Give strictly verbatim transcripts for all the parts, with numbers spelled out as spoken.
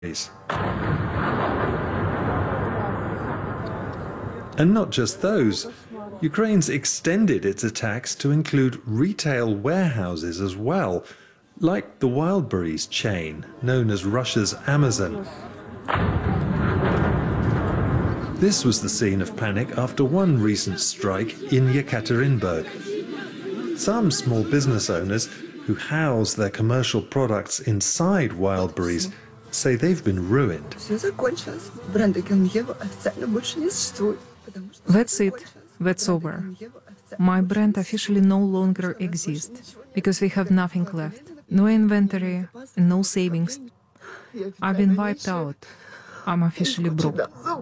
And not just those. Ukraine's extended its attacks to include retail warehouses as well, like the Wildberries chain, known as Russia's Amazon. This was the scene of panic after one recent strike in Yekaterinburg. Some small business owners who house their commercial products inside Wildberries say they've been ruined. That's it. That's over. My brand officially no longer exists because we have nothing left. No inventory and no savings. I've been wiped out. I'm officially broke.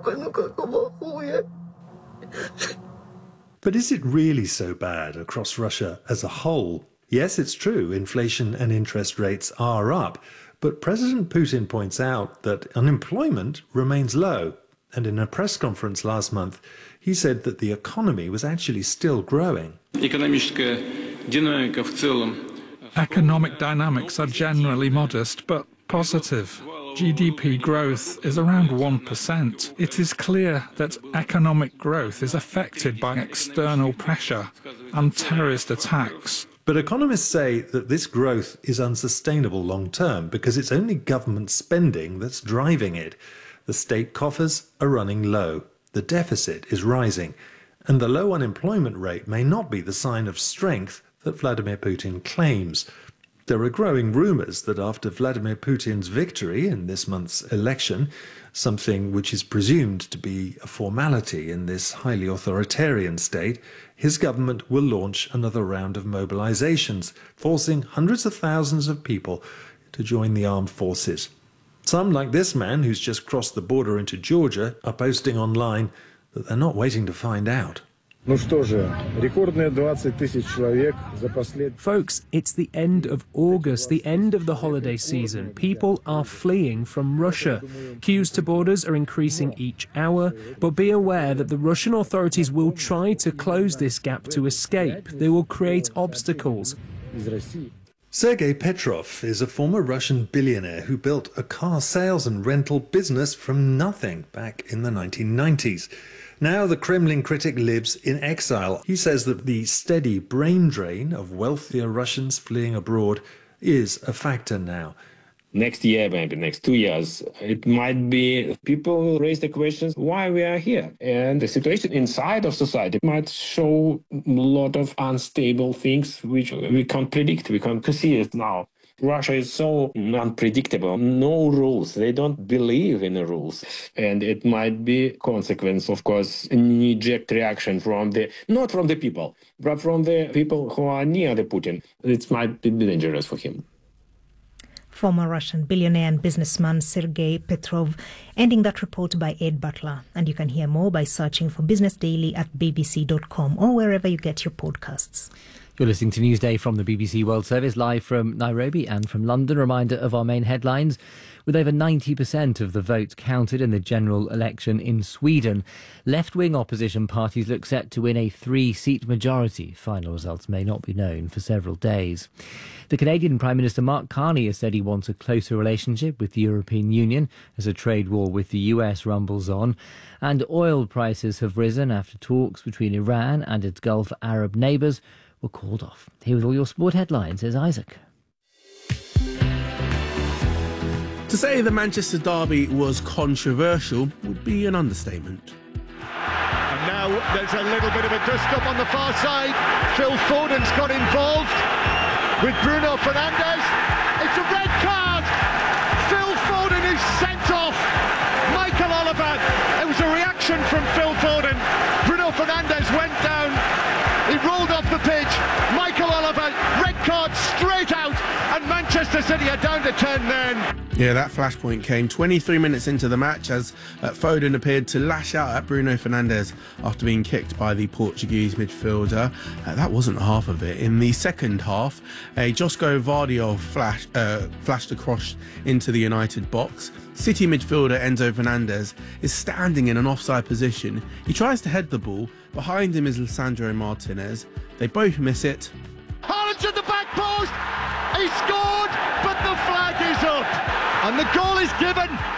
But is it really so bad across Russia as a whole? Yes, it's true, inflation and interest rates are up, but President Putin points out that unemployment remains low. And in a press conference last month, he said that the economy was actually still growing. Economic dynamics are generally modest, but positive. G D P growth is around one percent. It is clear that economic growth is affected by external pressure and terrorist attacks. But economists say that this growth is unsustainable long term because it's only government spending that's driving it. The state coffers are running low, the deficit is rising, and the low unemployment rate may not be the sign of strength that Vladimir Putin claims. There are growing rumours that after Vladimir Putin's victory in this month's election, something which is presumed to be a formality in this highly authoritarian state, his government will launch another round of mobilizations, forcing hundreds of thousands of people to join the armed forces. Some, like this man who's just crossed the border into Georgia, are posting online that they're not waiting to find out. Folks, it's the end of August, the end of the holiday season. People are fleeing from Russia. Queues to borders are increasing each hour, but be aware that the Russian authorities will try to close this gap to escape. They will create obstacles. Sergei Petrov is a former Russian billionaire who built a car sales and rental business from nothing back in the nineteen nineties. Now the Kremlin critic lives in exile. He says that the steady brain drain of wealthier Russians fleeing abroad is a factor now. Next year, maybe next two years, it might be people raise the questions why we are here. And the situation inside of society might show a lot of unstable things which we can't predict, we can't see it now. Russia is so unpredictable, no rules. They don't believe in the rules. And it might be consequence, of course, a knee-jerk reaction from the, not from the people, but from the people who are near the Putin. It might be dangerous for him. Former Russian billionaire and businessman Sergei Petrov, ending that report by Ed Butler. And you can hear more by searching for Business Daily at b b c dot com or wherever you get your podcasts. You're listening to Newsday from the B B C World Service, live from Nairobi and from London. Reminder of our main headlines. With over ninety percent of the votes counted in the general election in Sweden, left-wing opposition parties look set to win a three-seat majority. Final results may not be known for several days. The Canadian Prime Minister Mark Carney has said he wants a closer relationship with the European Union as a trade war with the U S rumbles on. And oil prices have risen after talks between Iran and its Gulf Arab neighbours were called off. Here with all your sport headlines is Isaac. To say the Manchester derby was controversial would be an understatement. And now there's a little bit of a dust-up on the far side. Phil Foden's got involved with Bruno Fernandes. It's a red card. Phil Foden is sent off. Michael Oliver. It was a reaction from Phil Foden. Bruno Fernandes went down. He rolled off the pitch. Michael Oliver, red card straight out. And Manchester City are down to ten then. Yeah, that flashpoint came twenty-three minutes into the match as uh, Foden appeared to lash out at Bruno Fernandes after being kicked by the Portuguese midfielder. Uh, that wasn't half of it. In the second half, a Josko Vardiol flash, uh, flashed across into the United box. City midfielder Enzo Fernandez is standing in an offside position. He tries to head the ball. Behind him is Lisandro Martinez. They both miss it. Haaland's at the back post. He scored, but the flag is up. And the goal is given.